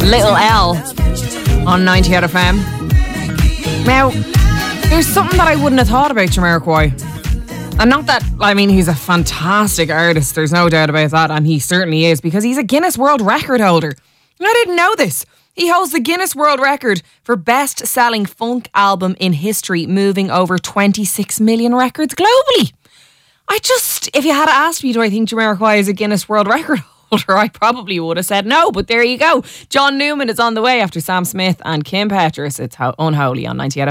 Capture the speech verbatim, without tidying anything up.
Little L on ninety F M. Now, there's something that I wouldn't have thought about Jamiroquai. And not that, I mean, he's a fantastic artist, there's no doubt about that, and he certainly is, because he's a Guinness World Record holder. And I didn't know this. He holds the Guinness World Record for best-selling funk album in history, moving over twenty-six million records globally. I just, if you had asked me, do I think Jamiroquai is a Guinness World Record holder, I probably would have said no, but there you go. John Newman is on the way after Sam Smith and Kim Petras. It's Unholy on ninety-eight.